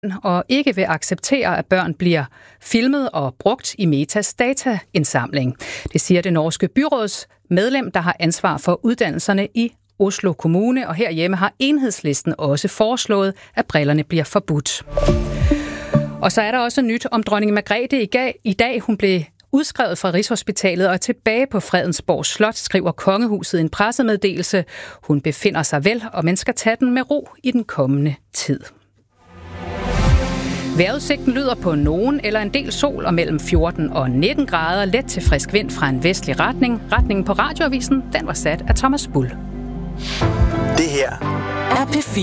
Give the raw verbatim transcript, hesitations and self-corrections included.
og ikke vil acceptere, at børn bliver filmet og brugt i Metas dataindsamling. Det siger det norske byråds medlem, der har ansvar for uddannelserne i Oslo Kommune, og herhjemme har Enhedslisten også foreslået, at brillerne bliver forbudt. Og så er der også nyt om dronning Margrethe i dag. Hun blev udskrevet fra Rigshospitalet og er tilbage på Fredensborg Slot, skriver kongehuset i en pressemeddelelse. Hun befinder sig vel, og man skal tage den med ro i den kommende tid. Vejrudsigten lyder på nogen eller en del sol og mellem fjorten og nitten grader, let til frisk vind fra en vestlig retning. Retningen på Radioavisen, den var sat af Thomas Bull. Det her er P fire.